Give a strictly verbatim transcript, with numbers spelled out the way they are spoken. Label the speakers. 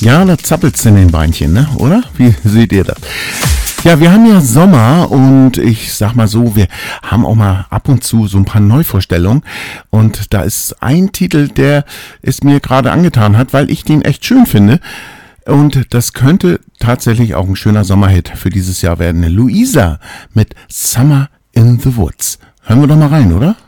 Speaker 1: Ja, da zappelt's in den Beinchen, ne? Oder? Wie seht ihr das? Ja, wir haben ja Sommer und ich sag mal so, wir haben auch mal ab und zu so ein paar Neuvorstellungen und da ist ein Titel, der es mir gerade angetan hat, weil ich den echt schön finde und das könnte tatsächlich auch ein schöner Sommerhit für dieses Jahr werden. Luisa mit Summer in the Woods. Hören wir doch mal rein, oder?